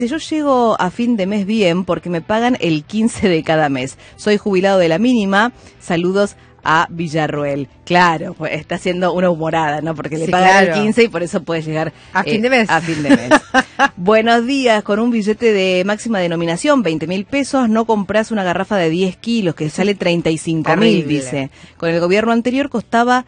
Yo llego a fin de mes bien porque me pagan el 15 de cada mes. Soy jubilado de la mínima. Saludos a Villarroel. Claro, pues está haciendo una humorada, ¿no? Porque le pagan el 15 y por eso puede llegar a fin de mes. A fin de mes. Buenos días, con un billete de máxima denominación, 20.000 pesos, no compras una garrafa de 10 kilos que sale 35.000, dice. Con el gobierno anterior costaba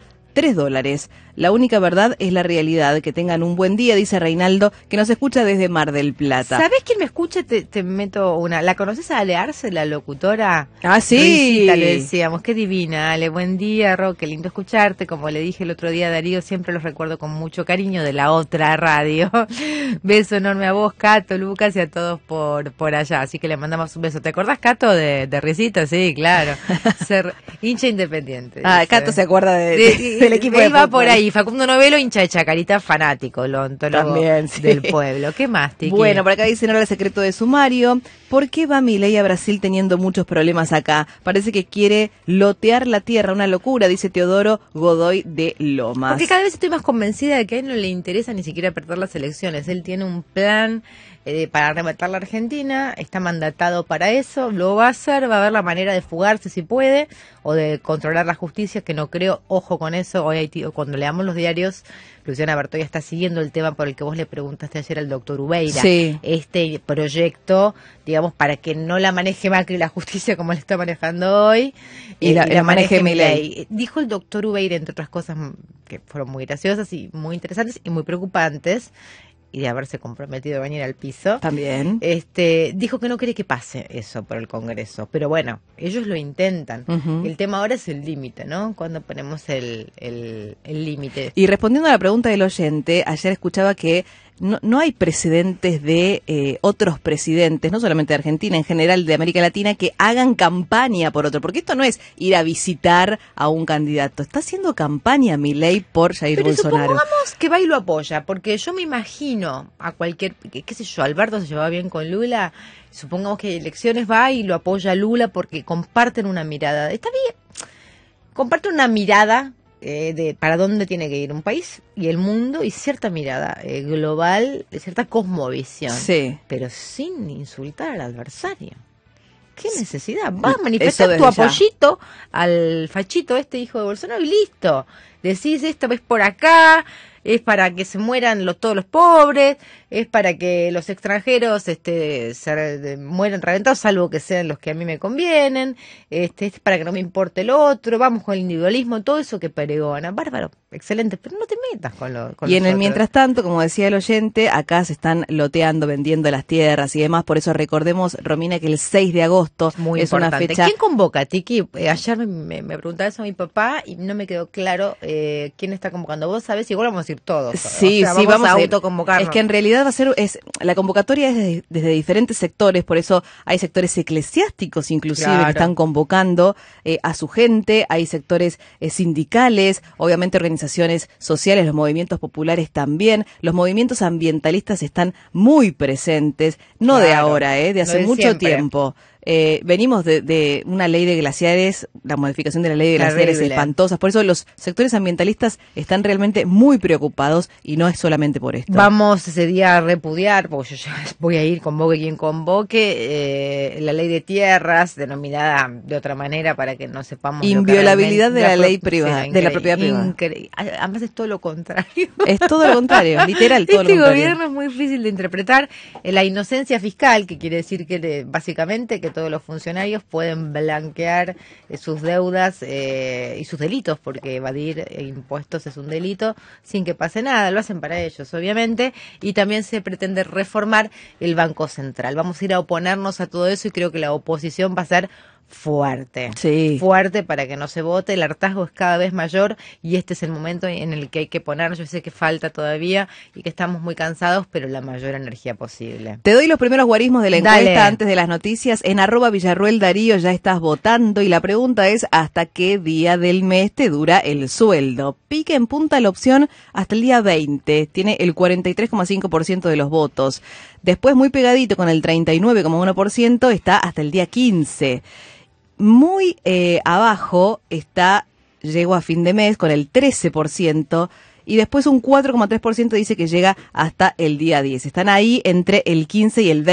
$3. La única verdad es la realidad. Que tengan un buen día, dice Reinaldo, que nos escucha desde Mar del Plata. ¿Sabés quién me escucha? Te meto una. ¿La conoces a Ale Arce, la locutora? Ah, sí. Luisita, le decíamos, qué divina, Ale, buen día, Ro, qué lindo escucharte. Como le dije el otro día a Darío, siempre los recuerdo con mucho cariño de la otra radio. Beso enorme a vos, Cato, Lucas y a todos por allá. Así que le mandamos un beso. ¿Te acordás, Cato, de Risito? Sí, claro. Ser hincha independiente. Ah, Cato se acuerda del equipo de va por ahí. Facundo Novelo, hincha de Chacarita, fanático, odontólogo también, sí, del pueblo. ¿Qué más, Tiki? Bueno, por acá dicen ahora el secreto de sumario. ¿Por qué va Milei a Brasil teniendo muchos problemas acá? Parece que quiere lotear la tierra, una locura, dice Teodoro Godoy de Lomas. Porque cada vez estoy más convencida de que a él no le interesa ni siquiera perder las elecciones. Él tiene un plan para arrebatar la Argentina, está mandatado para eso, lo va a hacer, va a ver la manera de fugarse si puede, o de controlar la justicia, que no creo, ojo con eso. Hoy cuando leamos los diarios, Luciana Bertoya está siguiendo el tema por el que vos le preguntaste ayer al doctor Ubeira. Sí. Este proyecto, digamos, para que no la maneje Macri la justicia como la está manejando hoy, y la maneje Milei. Dijo el doctor Ubeira, entre otras cosas que fueron muy graciosas y muy interesantes y muy preocupantes, y de haberse comprometido a venir al piso. También. Dijo que no quiere que pase eso por el Congreso. Pero bueno, ellos lo intentan. El tema ahora es el límite, ¿no? Cuando ponemos el límite. Y respondiendo a la pregunta del oyente, ayer escuchaba que no hay precedentes de otros presidentes, no solamente de Argentina, en general de América Latina, que hagan campaña por otro. Porque esto no es ir a visitar a un candidato. Está haciendo campaña Milei por Jair Bolsonaro. Pero supongamos que va y lo apoya, porque yo me imagino a cualquier, qué sé yo, Alberto se llevaba bien con Lula, supongamos que elecciones va y lo apoya a Lula porque comparten una mirada. Está bien, comparten una mirada de para dónde tiene que ir un país y el mundo, y cierta mirada global, cierta cosmovisión, sí, pero sin insultar al adversario. ¿Qué necesidad? Vas a manifestar tu apoyito al fachito este hijo de Bolsonaro y listo. Decís, esta vez por acá, es para que se mueran todos los pobres, es para que los extranjeros se mueran reventados, salvo que sean los que a mí me convienen, es para que no me importe el otro, vamos con el individualismo, todo eso que pregona. Bárbaro, excelente, pero no te metas con y en el mientras tanto, como decía el oyente, acá se están loteando, vendiendo las tierras y demás. Por eso recordemos, Romina, que el 6 de agosto muy es importante. Una fecha. ¿Quién convoca, Tiki? Ayer me preguntaba eso a mi papá y no me quedó claro quién está convocando. Vos sabés, igual vamos a ir todos. Sí, o sea, vamos a autoconvocarnos. Es que en realidad la convocatoria es desde diferentes sectores, por eso hay sectores eclesiásticos inclusive, claro, que están convocando a su gente, hay sectores sindicales, obviamente organizaciones sociales, los movimientos populares también, los movimientos ambientalistas están muy presentes, no claro, de ahora, de hace mucho siempre. Tiempo. Venimos de una ley de glaciares, la modificación de la ley de glaciares espantosas, por eso los sectores ambientalistas están realmente muy preocupados y no es solamente por esto. Vamos ese día a repudiar, porque yo ya voy a ir, convoque quien convoque, la ley de tierras, denominada de otra manera para que no sepamos. Inviolabilidad de la ley privada, de la propiedad privada. Además es todo lo contrario. Es todo lo contrario, literal, todo lo contrario. Este gobierno es muy difícil de interpretar. La inocencia fiscal, que quiere decir que básicamente que todos los funcionarios pueden blanquear sus deudas y sus delitos, porque evadir impuestos es un delito sin que pase nada. Lo hacen para ellos, obviamente, y también se pretende reformar el Banco Central. Vamos a ir a oponernos a todo eso y creo que la oposición va a ser fuerte, sí, fuerte para que no se vote. El hartazgo es cada vez mayor y este es el momento en el que hay que ponernos. Yo sé que falta todavía y que estamos muy cansados, pero la mayor energía posible. Te doy los primeros guarismos de la encuesta antes de las noticias. En @Villarroel Darío ya estás votando y la pregunta es ¿hasta qué día del mes te dura el sueldo? Pique en punta la opción hasta el día 20, tiene el 43,5% de los votos. Después muy pegadito con el 39,1% está hasta el día 15. Muy abajo está llego a fin de mes con el 13% y después un 4,3% dice que llega hasta el día 10. Están ahí entre el 15 y el